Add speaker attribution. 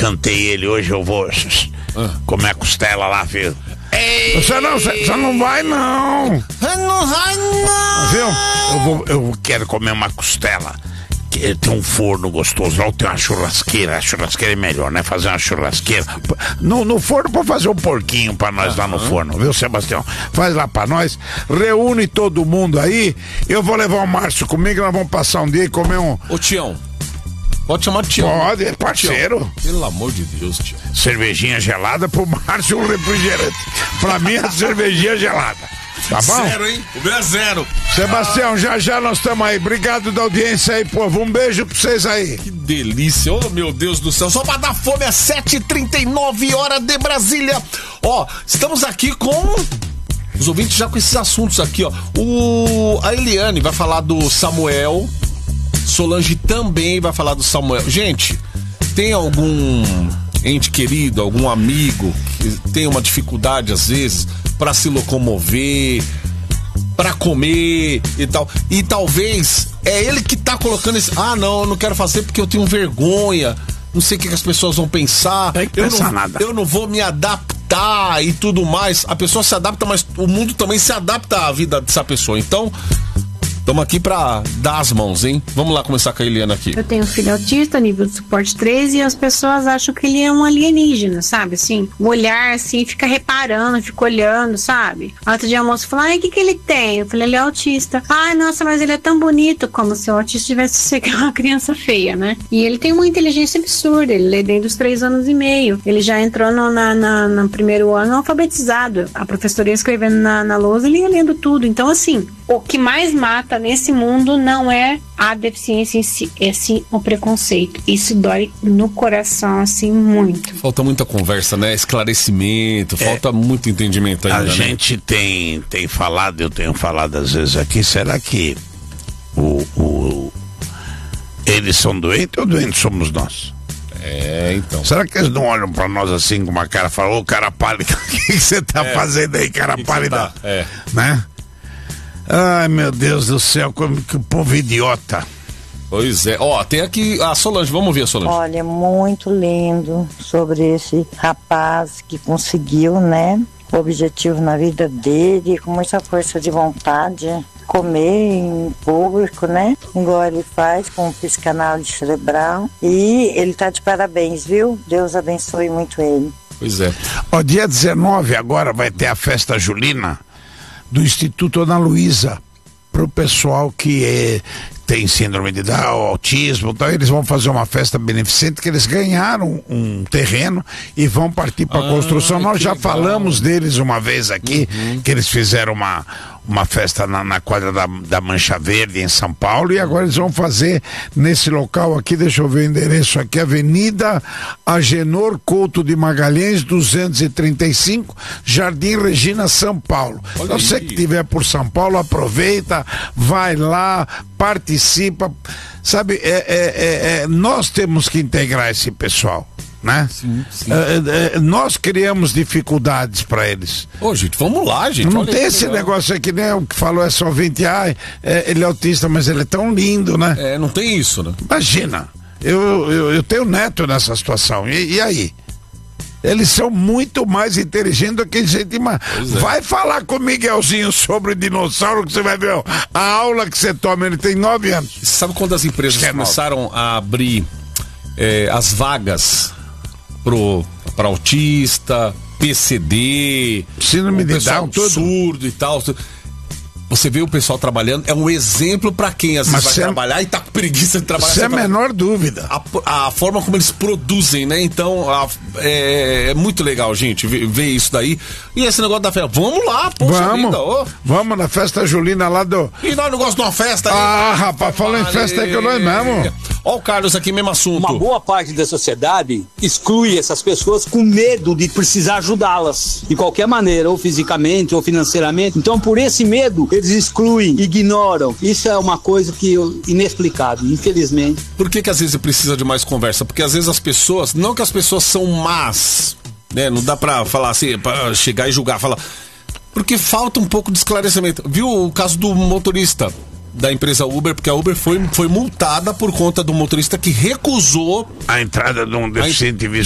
Speaker 1: jantei ele, hoje eu vou comer a costela lá, filho. Você não vai, não.
Speaker 2: Não vai, não.
Speaker 1: Viu? Eu quero comer uma costela. Tem um forno gostoso, lá tem uma churrasqueira. A churrasqueira é melhor, né? Fazer uma churrasqueira no forno, pra fazer um porquinho pra nós lá no forno, viu, Sebastião? Faz lá pra nós, reúne todo mundo aí. Eu vou levar o Márcio comigo, nós vamos passar um dia e comer um...
Speaker 2: Ô, Tião, pode chamar de Tião.
Speaker 1: Pode, é parceiro.
Speaker 2: Tião. Pelo amor de Deus, Tião.
Speaker 1: Cervejinha gelada pro Márcio, um refrigerante. Pra mim, a cervejinha gelada. Tá bom?
Speaker 2: 0, hein? O meu é 0.
Speaker 1: Sebastião, já nós estamos aí. Obrigado da audiência aí, povo. Um beijo pra vocês aí.
Speaker 2: Que delícia. Oh, meu Deus do céu. Só pra dar fome, é 7h39 horas de Brasília. Ó, estamos aqui com... os ouvintes já com esses assuntos aqui, ó. A Eliane vai falar do Samuel. Solange também vai falar do Samuel. Gente, tem algum ente querido, algum amigo que tem uma dificuldade às vezes para se locomover, para comer e tal, e talvez é ele que tá colocando esse, não, eu não quero fazer porque eu tenho vergonha, não sei o que as pessoas vão pensar, eu não vou me adaptar e tudo mais. A pessoa se adapta, mas o mundo também se adapta à vida dessa pessoa. Então estamos aqui pra dar as mãos, hein? Vamos lá começar com a Eliana aqui.
Speaker 3: Eu tenho um filho autista, nível de suporte 3, e as pessoas acham que ele é um alienígena, sabe? Assim, o olhar, assim, fica reparando, fica olhando, sabe? Outro dia a moça falou, o que ele tem? Eu falei, ele é autista. Nossa, mas ele é tão bonito, como se o autista tivesse ser uma criança feia, né? E ele tem uma inteligência absurda, ele lê desde os 3 anos e meio. Ele já entrou no primeiro ano alfabetizado. A professora ia escrevendo na lousa, ele ia lendo tudo. Então, assim, o que mais mata nesse mundo não é a deficiência em si, é sim o preconceito. Isso dói no coração, assim, muito.
Speaker 2: Falta muita conversa, né? Esclarecimento, falta muito entendimento ainda.
Speaker 1: A gente tem falado, eu tenho falado às vezes aqui, será que eles são doentes ou doentes somos nós?
Speaker 2: Então.
Speaker 1: Será que eles não olham pra nós assim com uma cara e falam, ô cara pálida, o que você tá fazendo aí, cara pálida? Né? Ai, meu Deus do céu, como que o povo idiota.
Speaker 2: Pois é. Ó, tem aqui a Solange, vamos ouvir a Solange.
Speaker 4: Olha, muito lindo sobre esse rapaz que conseguiu, né, o objetivo na vida dele, com muita força de vontade, comer em público, né, igual ele faz com psicanálise cerebral. E ele tá de parabéns, viu? Deus abençoe muito ele.
Speaker 2: Pois é.
Speaker 1: Ó, dia 19 agora vai ter a festa julina do Instituto Ana Luísa, para o pessoal que tem síndrome de Down, autismo, então eles vão fazer uma festa beneficente, que eles ganharam um terreno e vão partir para a construção. Nós já falamos deles uma vez aqui, que eles fizeram uma festa na quadra da Mancha Verde em São Paulo, e agora eles vão fazer nesse local aqui, deixa eu ver o endereço aqui, Avenida Agenor Couto de Magalhães 235, Jardim Regina, São Paulo. Então você que estiver por São Paulo, aproveita, vai lá, participa, sabe, nós temos que integrar esse pessoal, né?
Speaker 2: Sim.
Speaker 1: Nós criamos dificuldades para eles.
Speaker 2: Ô, gente, vamos lá, gente.
Speaker 1: Não tem esse negócio aqui, né? O que falou é só 20, ele é autista, mas ele é tão lindo, né?
Speaker 2: Não tem isso, né?
Speaker 1: Imagina, eu tenho neto nessa situação, e aí? Eles são muito mais inteligentes do que a gente imagina. Vai falar com o Miguelzinho sobre o dinossauro, que você vai ver a aula que você toma. Ele tem 9 anos.
Speaker 2: Você sabe quando as empresas começaram a abrir as vagas para autista, PCD,
Speaker 1: síndrome de Down,
Speaker 2: surdo e tal? Você vê o pessoal trabalhando, é um exemplo para quem às vezes vai trabalhar e tá com preguiça de trabalhar.
Speaker 1: Sem a menor dúvida.
Speaker 2: A forma como eles produzem, né? Então, é muito legal, gente, ver isso daí. E esse negócio da festa, vamos lá, poxa vida.
Speaker 1: Vamos na festa julina lá do...
Speaker 2: E nós não gostamos de uma festa aí.
Speaker 1: Rapaz, falando em festa aí que nós mesmo.
Speaker 2: Ó o Carlos aqui, mesmo assunto.
Speaker 5: Uma boa parte da sociedade exclui essas pessoas com medo de precisar ajudá-las, de qualquer maneira, ou fisicamente, ou financeiramente. Então, por esse medo, eles excluem, ignoram. Isso é uma coisa inexplicável, infelizmente.
Speaker 2: Por que às vezes precisa de mais conversa? Porque às vezes as pessoas, não que as pessoas são más, né? Não dá pra falar assim, pra chegar e julgar, falar. Porque falta um pouco de esclarecimento. Viu o caso do motorista da empresa Uber, porque a Uber foi multada por conta do motorista que recusou
Speaker 1: a entrada de um deficiente